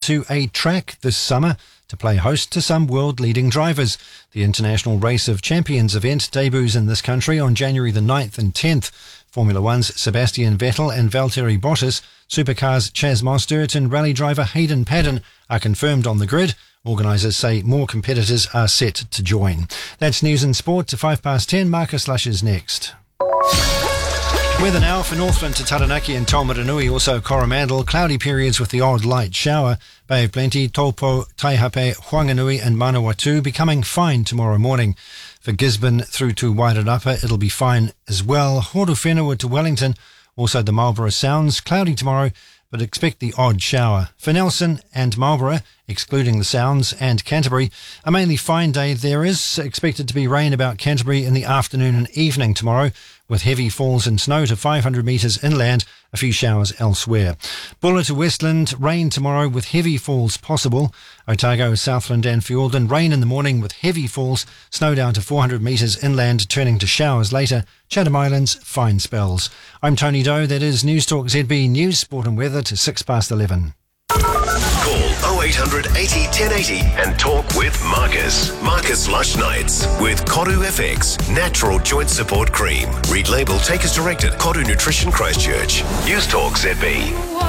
to a track this summer to play host to some world-leading drivers. The International Race of Champions event debuts in this country on January the 9th and 10th. Formula One's Sebastian Vettel and Valtteri Bottas, Supercars' Chaz Mostert and rally driver Hayden Paddon are confirmed on the grid. Organisers say more competitors are set to join. That's news and sport to 10:05. Marcus Lush is next. Weather now for Northland to Taranaki and Taumaranui, also Coromandel. Cloudy periods with the odd light shower. Bay of Plenty, Taupo, Taihape, Whanganui and Manawatu becoming fine tomorrow morning. For Gisborne through to Wairarapa, it'll be fine as well. Horowhenua to Wellington, also the Marlborough Sounds. Cloudy tomorrow, but expect the odd shower. For Nelson and Marlborough, excluding the Sounds, and Canterbury, a mainly fine day. There is expected to be rain about Canterbury in the afternoon and evening tomorrow, with heavy falls and snow to 500 metres inland, a few showers elsewhere. Buller to Westland, rain tomorrow with heavy falls possible. Otago, Southland and Fiordland, rain in the morning with heavy falls, snow down to 400 metres inland, turning to showers later. Chatham Islands, fine spells. I'm Tony Doe, that is News Talk ZB News, Sport and Weather to 11:06. Call 0800 80 1080 and talk with Marcus. Marcus Lush Nights with Koru FX Natural Joint Support Cream. Read label, take as directed. Koru Nutrition Christchurch. News Talk ZB.